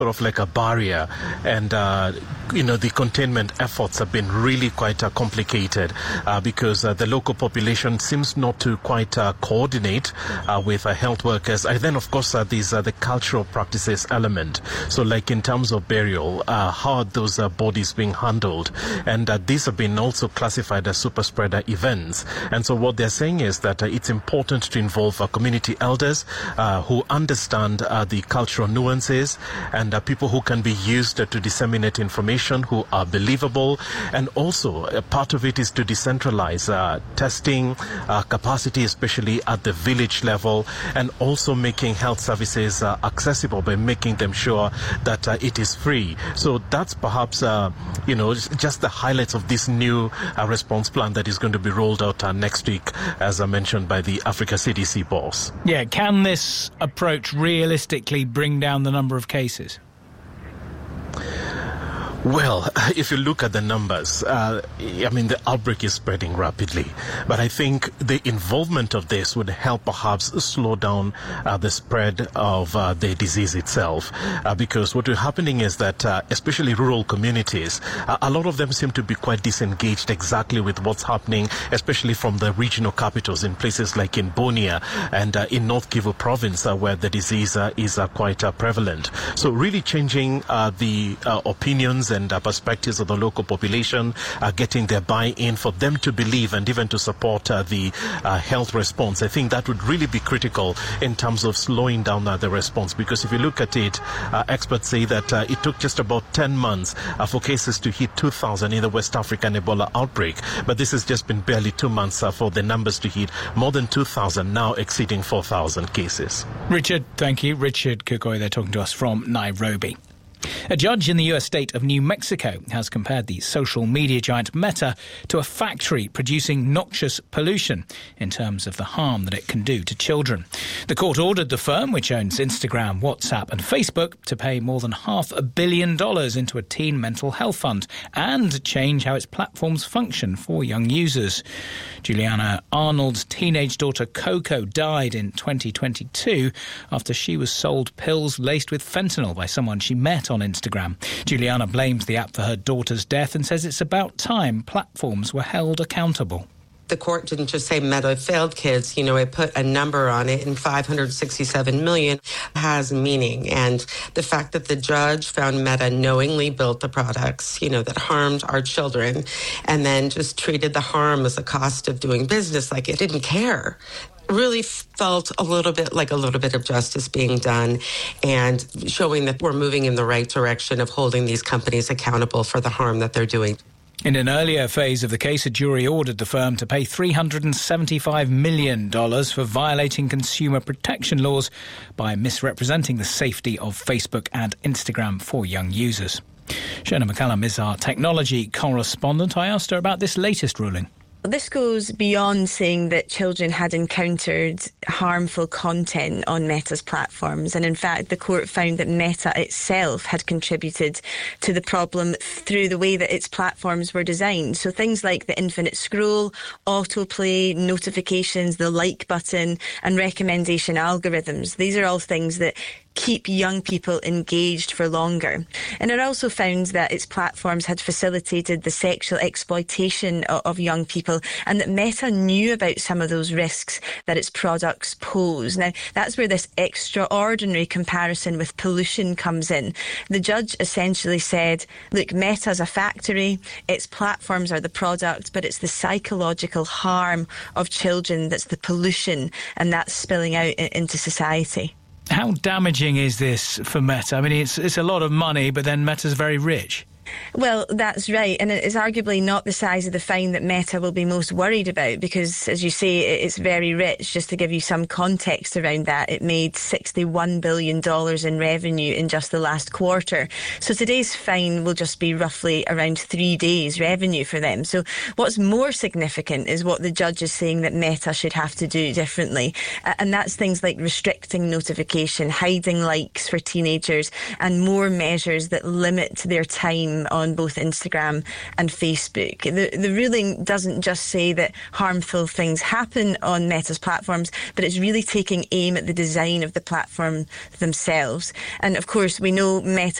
sort of like a barrier, and the containment efforts have been really quite complicated because the local population seems not to quite coordinate with health workers. And then, of course, there's the cultural practices element. So, like in terms of burial, how are those bodies being handled? And these have been also classified as super spreader events. And so, what they're saying is that it's important to involve community elders who understand the cultural nuances, and people who can be used to disseminate information, who are believable. And also part of it is to decentralize testing capacity, especially at the village level, and also making health services accessible by making them sure that it is free. So that's perhaps just the highlights of this new response plan that is going to be rolled out next week, as I mentioned, by the Africa CDC boss. Yeah, can this approach realistically bring down the number of cases? Well, if you look at the numbers, the outbreak is spreading rapidly. But I think the involvement of this would help perhaps slow down the spread of the disease itself. Because what is happening is that, especially rural communities, a lot of them seem to be quite disengaged exactly with what's happening, especially from the regional capitals in places like in Bunia and in North Kivu province, where the disease is quite prevalent. So really changing the opinions and perspectives of the local population, getting their buy-in for them to believe and even to support the health response. I think that would really be critical in terms of slowing down the response, because if you look at it, experts say that it took just about 10 months for cases to hit 2,000 in the West African Ebola outbreak, but this has just been barely 2 months for the numbers to hit more than 2,000, now exceeding 4,000 cases. Richard, thank you. Richard Kukoi there talking to us from Nairobi. A judge in the US state of New Mexico has compared the social media giant Meta to a factory producing noxious pollution in terms of the harm that it can do to children. The court ordered the firm, which owns Instagram, WhatsApp and Facebook, to pay more than $500 million into a teen mental health fund and change how its platforms function for young users. Juliana Arnold's teenage daughter Coco died in 2022 after she was sold pills laced with fentanyl by someone she met on Instagram. Juliana blames the app for her daughter's death and says it's about time platforms were held accountable. The court didn't just say Meta failed kids. It put a number on it, and 567 million has meaning. And the fact that the judge found Meta knowingly built the products, that harmed our children, and then just treated the harm as a cost of doing business, like it didn't care, really felt a little bit of justice being done and showing that we're moving in the right direction of holding these companies accountable for the harm that they're doing. In an earlier phase of the case, a jury ordered the firm to pay $375 million for violating consumer protection laws by misrepresenting the safety of Facebook and Instagram for young users. Shona McCallum is our technology correspondent. I asked her about this latest ruling. This goes beyond saying that children had encountered harmful content on Meta's platforms. And in fact, the court found that Meta itself had contributed to the problem through the way that its platforms were designed. So things like the infinite scroll, autoplay, notifications, the like button, and recommendation algorithms. These are all things that keep young people engaged for longer. And it also found that its platforms had facilitated the sexual exploitation of young people, and that Meta knew about some of those risks that its products pose. Now, that's where this extraordinary comparison with pollution comes in. The judge essentially said, look, Meta's a factory, its platforms are the product, but it's the psychological harm of children that's the pollution, and that's spilling out into society. How damaging is this for Meta? I mean, it's a lot of money, but then Meta's very rich. Well, that's right. And it is arguably not the size of the fine that Meta will be most worried about because, as you say, it's very rich. Just to give you some context around that, it made $61 billion in revenue in just the last quarter. So today's fine will just be roughly around 3 days' revenue for them. So what's more significant is what the judge is saying that Meta should have to do differently. And that's things like restricting notification, hiding likes for teenagers, and more measures that limit their time on both Instagram and Facebook. The ruling doesn't just say that harmful things happen on Meta's platforms, but it's really taking aim at the design of the platform themselves. And of course, we know Meta